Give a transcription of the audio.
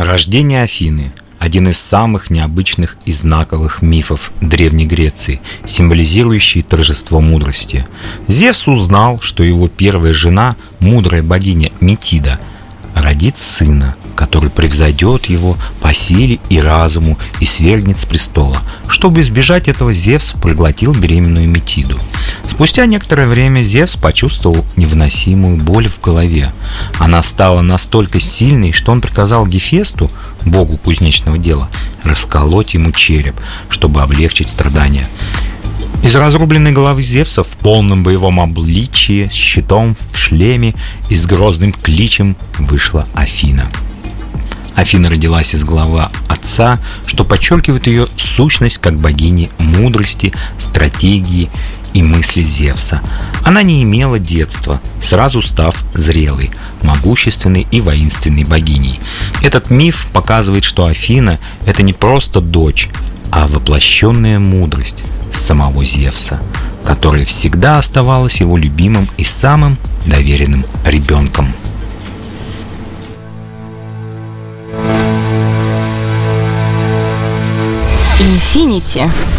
Рождение Афины – один из самых необычных и знаковых мифов Древней Греции, символизирующий торжество мудрости. Зевс узнал, что его первая жена, мудрая богиня Метида, родит сына, который превзойдет его по силе и разуму и свергнет с престола. Чтобы избежать этого, Зевс проглотил беременную Метиду. Спустя некоторое время Зевс почувствовал невыносимую боль в голове. Она стала настолько сильной, что он приказал Гефесту, богу кузнечного дела, расколоть ему череп, чтобы облегчить страдания. Из разрубленной головы Зевса в полном боевом обличии, с щитом в шлеме и с грозным кличем вышла Афина. Афина родилась из головы отца, что подчеркивает ее сущность как богини мудрости, стратегии и мысли Зевса. Она не имела детства, сразу став зрелой, могущественной и воинственной богиней. Этот миф показывает, что Афина – это не просто дочь, а воплощенная мудрость самого Зевса, которая всегда оставалась его любимым и самым доверенным ребенком. Infinity.